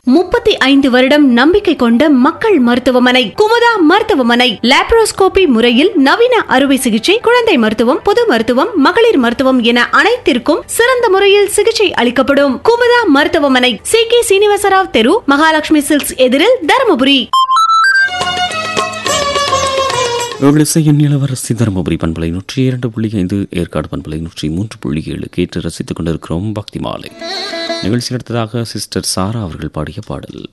35 வருடம் நம்பிக்கை கொண்ட மக்கள் மருத்துவமனை குமுதா மருத்துவமனை. லாப்ரோஸ்கோபி முறையில் நவீன அறுவை சிகிச்சை, குழந்தை மருத்துவம், பொது மருத்துவம், மகளிர் மருத்துவம் என அனைத்திற்கும் சிறந்த முறையில் சிகிச்சை அளிக்கப்படும். குமுதா மருத்துவமனை, சி.கே. சீனிவாசராவ் தெரு, மகாலட்சுமி சில்க்ஸ் எதிரில், தருமபுரி. இளவரசி தருமபுரி பண்பலை 102.5, ஏற்காடு பண்பலை 103.7 கேட்டு ரசித்துக் கொண்டிருக்கிறோம். பக்தி மாலை நிகழ்ச்சி நடத்ததாக சிஸ்டர் சாரா அவர்கள் பாடிய பாடல்.